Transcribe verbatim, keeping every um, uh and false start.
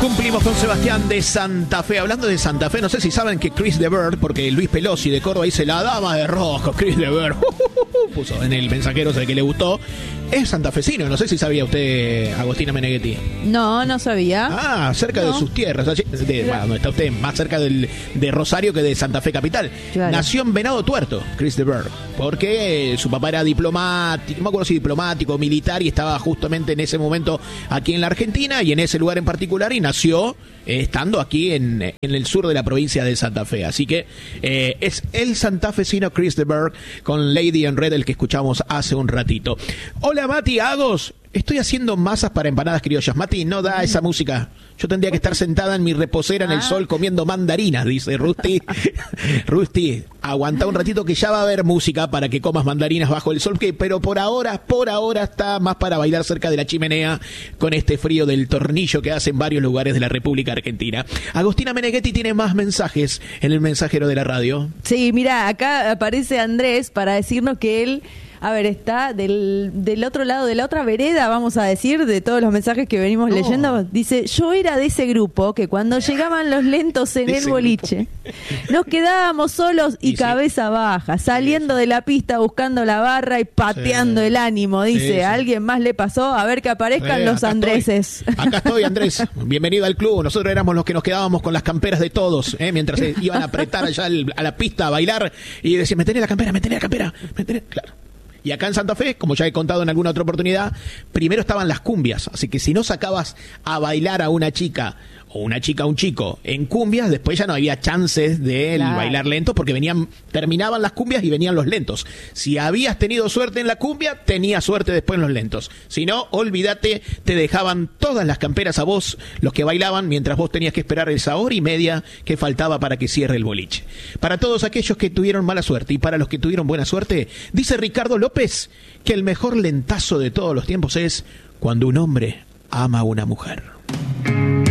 Cumplimos con Sebastián de Santa Fe. Hablando de Santa Fe, no sé si saben que Chris de Bird, porque Luis Pelosi de Córdoba dice la dama de rojo, Chris de Bird, puso en el mensajero, sé que le gustó, es santafesino. No sé si sabía usted, Agostina Meneghetti. No, no sabía. Ah, cerca no. de sus tierras. De, bueno, donde está usted, más cerca del, de Rosario que de Santa Fe capital. Claro. Nació en Venado Tuerto, Chris de Bird, porque su papá era diplomático, no me acuerdo si diplomático o militar, y estaba justamente en ese momento aquí en la Argentina y en ese lugar en particular, y nació eh, estando aquí en, en el sur de la provincia de Santa Fe. Así que eh, es el santafesino Chris de Bird con Lady in Red, el que escuchamos hace un ratito. Hola Mati, Agos, estoy haciendo masas para empanadas criollas. Mati, no da esa música. Yo tendría que estar sentada en mi reposera en el sol comiendo mandarinas, dice Rusty. Rusty, aguanta un ratito que ya va a haber música para que comas mandarinas bajo el sol, que, pero por ahora, por ahora está más para bailar cerca de la chimenea con este frío del tornillo que hace en varios lugares de la República Argentina. Agostina Meneghetti tiene más mensajes en el mensajero de la radio. Sí, mira, acá aparece Andrés para decirnos que él... A ver, está del, del otro lado, de la otra vereda, vamos a decir, de todos los mensajes que venimos no. leyendo. Dice, yo era de ese grupo que cuando llegaban los lentos en el boliche, grupo. nos quedábamos solos y, y cabeza sí. baja, saliendo sí, sí. de la pista buscando la barra y pateando sí. el ánimo. Dice, sí, sí. ¿a alguien más le pasó? A ver que aparezcan eh, los Andreses. Estoy. Acá estoy, Andrés. Bienvenido al club. Nosotros éramos los que nos quedábamos con las camperas de todos, ¿eh? mientras iban a apretar allá al, a la pista a bailar y decían, metenle la campera, metenle la campera, metenle... Claro. Y acá en Santa Fe, como ya he contado en alguna otra oportunidad, primero estaban las cumbias. Así que si no sacabas a bailar a una chica o una chica a un chico en cumbias, después ya no había chances de claro. bailar lentos, porque venían, terminaban las cumbias y venían los lentos. Si habías tenido suerte en la cumbia, tenías suerte después en los lentos. Si no, olvídate, te dejaban todas las camperas a vos, los que bailaban, mientras vos tenías que esperar esa hora y media que faltaba para que cierre el boliche. Para todos aquellos que tuvieron mala suerte y para los que tuvieron buena suerte, dice Ricardo López que el mejor lentazo de todos los tiempos es cuando un hombre ama a una mujer.